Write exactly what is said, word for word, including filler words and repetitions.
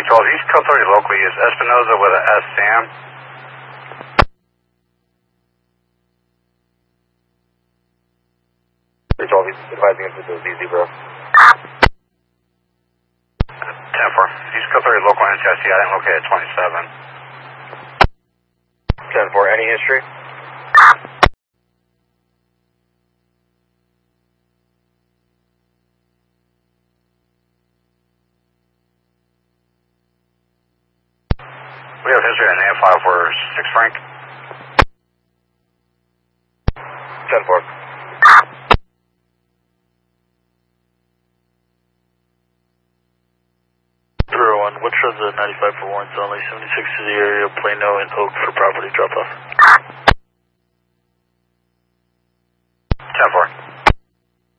twelve, East Coast thirty locally is Espinoza with a S Sam. three twelve, he's advising into the Z Z, bro. ten four, East Coast thirty local N C I C, I didn't locate at twenty-seven. ten four, any history? We have history in the A file for six Frank. ten four. three oh one, what shows the ninety-five for warrants only, seventy-six to the area, Plano and Oak for property drop-off?